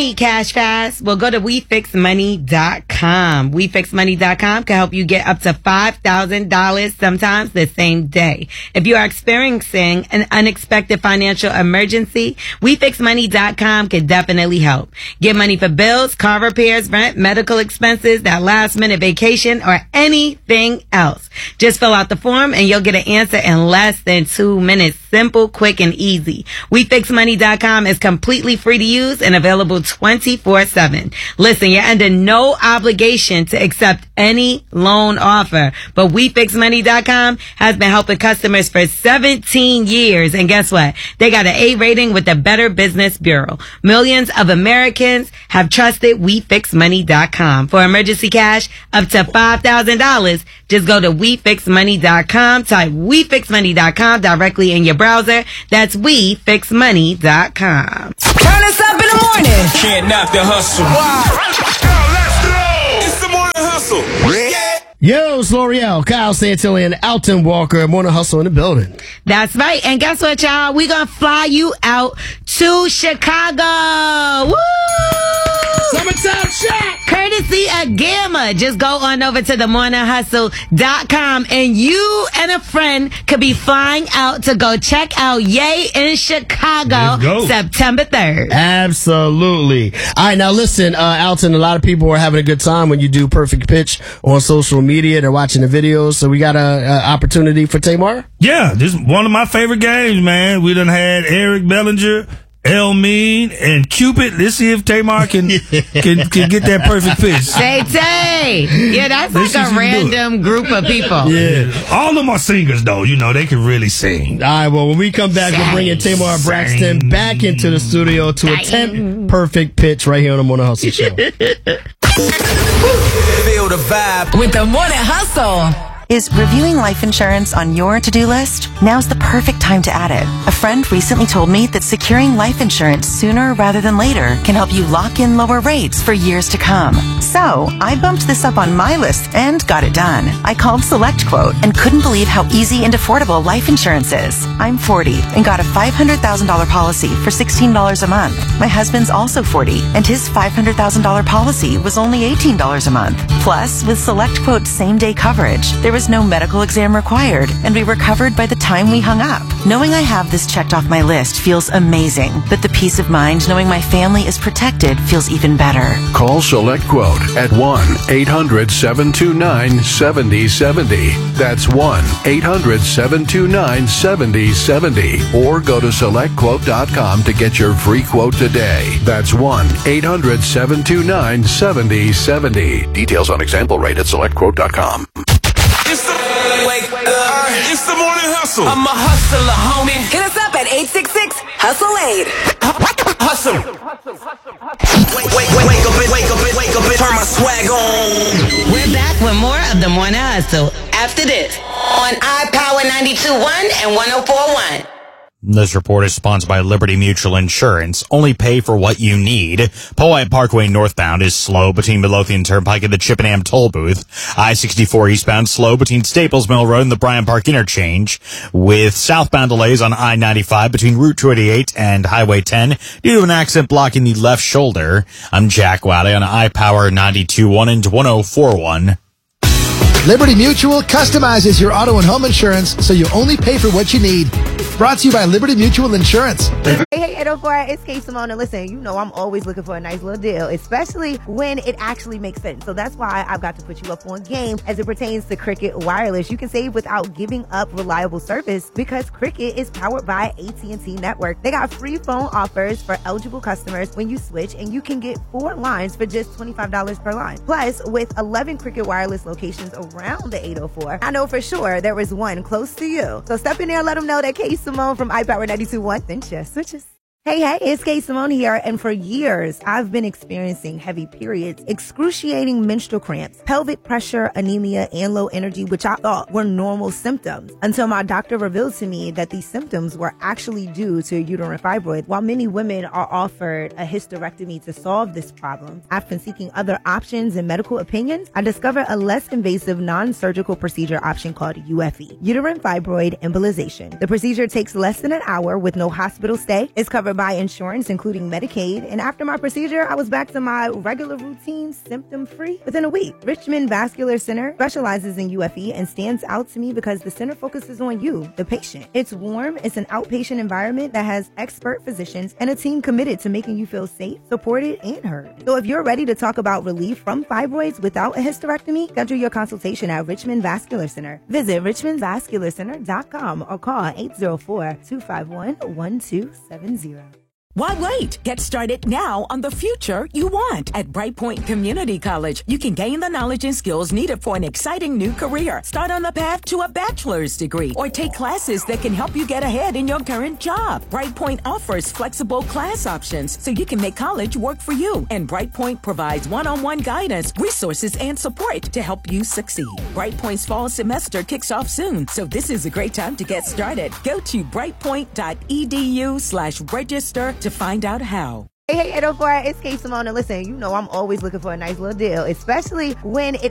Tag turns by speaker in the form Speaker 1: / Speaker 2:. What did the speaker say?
Speaker 1: Need cash fast? Well, go to WeFixMoney.com. WeFixMoney.com can help you get up to $5,000 sometimes the same day. If you are experiencing an unexpected financial emergency, WeFixMoney.com can definitely help. Get money for bills, car repairs, rent, medical expenses, that last minute vacation, or anything else. Just fill out the form and you'll get an answer in less than 2 minutes. Simple, quick, and easy. WeFixMoney.com is completely free to use and available 24/7. Listen, you're under no obligation to accept any loan offer, but WeFixMoney.com has been helping customers for 17 years, and guess what? They got an A rating with the Better Business Bureau. Millions of Americans have trusted WeFixMoney.com. For emergency cash up to $5,000, just go to WeFixMoney.com, type WeFixMoney.com directly in your browser. That's WeFixMoney.com.
Speaker 2: Turn us up in the morning.
Speaker 3: Can't knock the hustle. Wow. Let's go. It's the morning hustle. Yeah.
Speaker 4: Yo, it's L'Oreal, Kyle Santilli, and Alton Walker. Morning Hustle in the building.
Speaker 1: That's right. And guess what, y'all? We're going to fly you out to Chicago. Woo!
Speaker 4: Summertime Shack!
Speaker 1: Courtesy of Gamma. Just go on over to themorninghustle.com and you and a friend could be flying out to go check out Ye in Chicago September 3rd.
Speaker 4: Absolutely. All right, now listen, Alton, a lot of people are having a good time when you do Perfect Pitch on social media. They're watching the videos. So we got an opportunity for Tamar?
Speaker 5: Yeah, this is one of my favorite games, man. We done had Eric Bellinger, El Mean, and Cupid. Let's see if Tamar can get that perfect pitch.
Speaker 1: Tay. Yeah, that's like a random group of people.
Speaker 5: Yeah. All of them are singers, though. You know, they can really sing.
Speaker 4: All right, well, when we come back, we're bringing Tamar Braxton back into the studio to attempt Perfect Pitch right here on the Morning Hustle Show.
Speaker 3: Feel the vibe
Speaker 2: with the Morning Hustle.
Speaker 6: Is reviewing life insurance on your to-do list? Now's the perfect time to add it. A friend recently told me that securing life insurance sooner rather than later can help you lock in lower rates for years to come. So, I bumped this up on my list and got it done. I called SelectQuote and couldn't believe how easy and affordable life insurance is. I'm 40 and got a $500,000 policy for $16 a month. My husband's also 40 and his $500,000 policy was only $18 a month. Plus, with SelectQuote's same-day coverage, there was no medical exam required, and we were covered by the time we hung up. Knowing I have this checked off my list feels amazing, but the peace of mind knowing my family is protected feels even better.
Speaker 7: Call SelectQuote at 1-800-729-7070. That's 1-800-729-7070. Or go to SelectQuote.com to get your free quote today. That's 1-800-729-7070. Details on example rate at SelectQuote.com.
Speaker 3: It's the morning hustle. I'm a hustler, homie.
Speaker 2: Hit us up at 866-HUSTLE-8.
Speaker 3: Hustle. Wake up, turn my swag on.
Speaker 1: We're back with more of the Morning Hustle after this on iPower 92.1 and 104.1.
Speaker 8: This report is sponsored by Liberty Mutual Insurance. Only pay for what you need. Powhite Parkway northbound is slow between Midlothian Turnpike and the Chippenham toll booth. I-64 eastbound slow between Staples Mill Road and the Bryant Park interchange. With southbound delays on I-95 between Route 288 and Highway 10 due to an accident blocking the left shoulder. I'm Jack Waddy on iPower 92.1 and 104.1.
Speaker 9: Liberty Mutual customizes your auto and home insurance so you only pay for what you need. Brought to you by Liberty Mutual Insurance.
Speaker 10: Hey, 804, it's Kay Simone. And listen, you know I'm always looking for a nice little deal, especially when it actually makes sense. So that's why I've got to put you up on game as it pertains to Cricket Wireless. You can save without giving up reliable service because Cricket is powered by AT&T Network. They got free phone offers for eligible customers when you switch, and you can get 4 lines for just $25 per line. Plus, with 11 Cricket Wireless locations around the 804, I know for sure there is one close to you. So step in there and let them know that Kay Simone from iPower 92.1 sent you. Switches. Hey, it's Kay Simone here, and for years, I've been experiencing heavy periods, excruciating menstrual cramps, pelvic pressure, anemia, and low energy, which I thought were normal symptoms, until my doctor revealed to me that these symptoms were actually due to a uterine fibroid. While many women are offered a hysterectomy to solve this problem, after seeking other options and medical opinions, I discovered a less invasive non-surgical procedure option called UFE, uterine fibroid embolization. The procedure takes less than an hour with no hospital stay, is covered covered by insurance, including Medicaid. And after my procedure, I was back to my regular routine, symptom-free, within a week. Richmond Vascular Center specializes in UFE and stands out to me because the center focuses on you, the patient. It's warm, it's an outpatient environment that has expert physicians and a team committed to making you feel safe, supported, and heard. So if you're ready to talk about relief from fibroids without a hysterectomy, schedule your consultation at Richmond Vascular Center. Visit richmondvascularcenter.com or call 804-251-1270.
Speaker 11: Why wait? Get started now on the future you want at Brightpoint Community College. You can gain the knowledge and skills needed for an exciting new career. Start on the path to a bachelor's degree or take classes that can help you get ahead in your current job. Brightpoint offers flexible class options so you can make college work for you. And Brightpoint provides one-on-one guidance, resources, and support to help you succeed. Brightpoint's fall semester kicks off soon, so this is a great time to get started. Go to brightpoint.edu/register to find out how.
Speaker 10: Hey, 804, it's K Simone. And listen, you know I'm always looking for a nice little deal, especially when it